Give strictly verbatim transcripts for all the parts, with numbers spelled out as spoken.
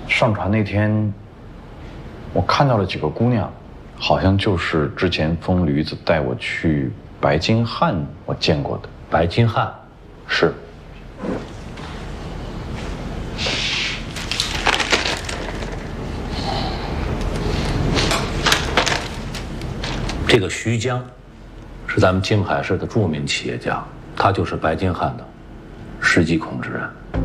上船那天，我看到了几个姑娘，好像就是之前疯驴子带我去白金汉我见过的。 白金汉， 是。 这个徐江，是咱们金海市的著名企业家，他就是白金汉的实际控制人。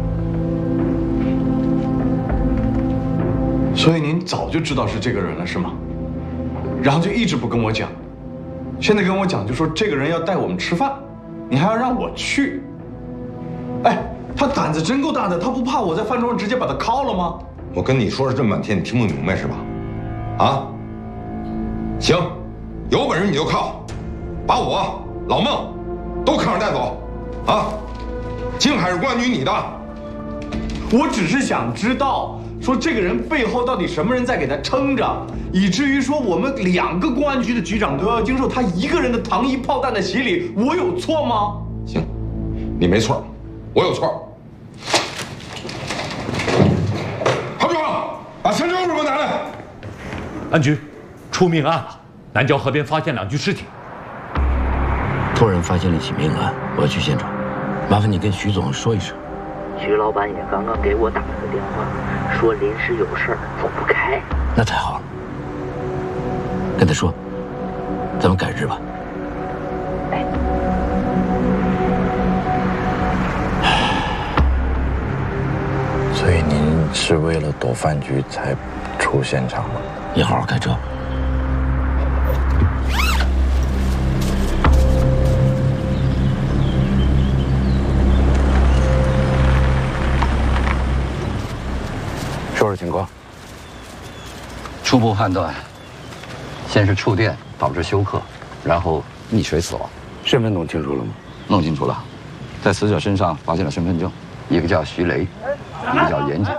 所以您早就知道是这个人了，是吗？然后就一直不跟我讲，现在跟我讲就说这个人要带我们吃饭，你还要让我去。哎，他胆子真够大的，他不怕我在饭桌上直接把他铐了吗？ 我跟你说了这么半天，你听不明白是吧？啊？行，有本事你就铐，把我老孟都铐上带走，啊！金海市公安局你的。 我只是想知道。说这个人背后到底什么人在给他撑着，以至于说我们两个公安局的局长都要经受他一个人的糖衣炮弹的洗礼，我有错吗？ 行，你没错，我有错。郝主任，把枪支给我拿来。 安局，出命案了，南郊河边发现两具尸体。 突然发现了一起命案，我要去现场，麻烦你跟徐总说一声。 徐老板也刚刚给我打了个电话，说临时有事儿走不开。 那太好了，跟他说，咱们改日吧。 哎， 所以您是为了躲饭局才出现场吗？ 你好好开车。 说说情况。 初步判断，先是触电导致休克，然后溺水死亡。 身份弄清楚了吗？ 弄清楚了，在死者身上发现了身份证，一个叫徐雷，一个叫严谨。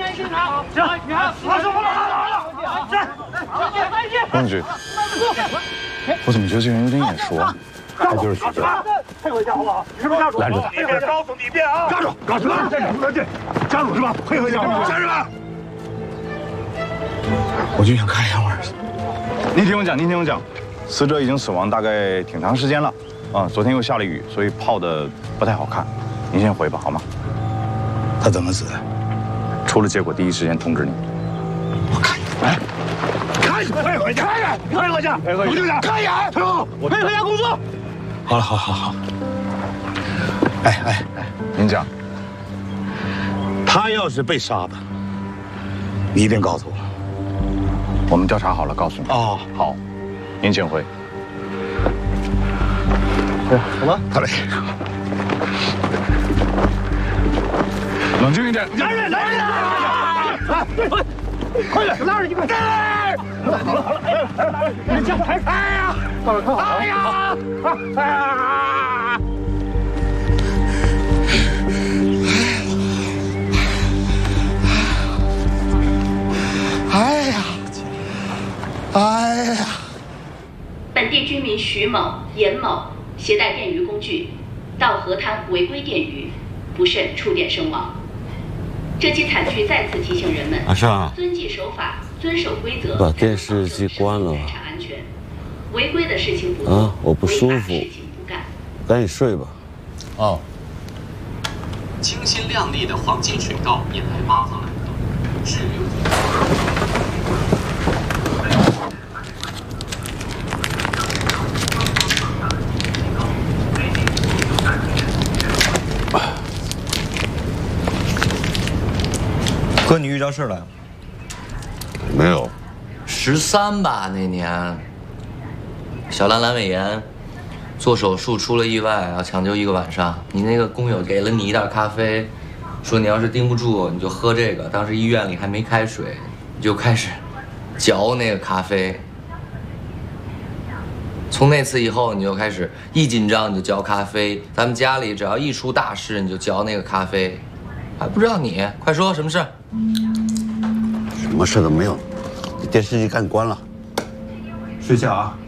公安局，我怎么觉得这人有点眼熟啊？ 他就是徐总。 配合一下好不好？是不是家属？ 拦住他！ 你别告诉你别啊！ 抓住！抓住！ 站住！不能进！家属是吧？配合一下，家人们。 我就想看一下我儿子。您听我讲，您听我讲，死者已经死亡大概挺长时间了，啊，昨天又下了雨，所以泡的不太好看。您先回吧，好吗？ 他怎么死的？ 出了结果第一时间通知你。 我看，哎，看，配合一下，配合一下，配合一下，看一眼，配合，配合一下工作。 好了，好好好。哎哎哎，您讲， 他要是被杀的，你一定告诉我。 我们调查好了，告诉你。 哦， 好，您请回。 走吧，他来。 冷静一点。 来人，来人！快点，拉着你快！好了好了好了，哎，你这开开呀！到了，看好了。哎呀！哎呀！哎呀！哎呀！ 本地居民徐某、严某携带电鱼工具到河滩违规电鱼，不慎触电身亡。这起惨剧再次提醒人们： 阿尚， 遵纪守法，遵守规则， 把电视机关了。 财产安全，违规的事情不做，啊，我不舒服， 违法事情不干。 赶紧睡吧。 哦。 清新亮丽的黄金水道引来八方来客，滞留。 哥，你遇着事了？ 没有。 十三吧那年，小兰阑尾炎，做手术出了意外，要抢救一个晚上。你那个工友给了你一袋咖啡，说你要是盯不住，你就喝这个。当时医院里还没开水，你就开始嚼那个咖啡。从那次以后，你就开始一紧张你就嚼咖啡。咱们家里只要一出大事，你就嚼那个咖啡。还不知道你，快说什么事？ 什么事都没有，电视机赶紧关了。 睡觉啊。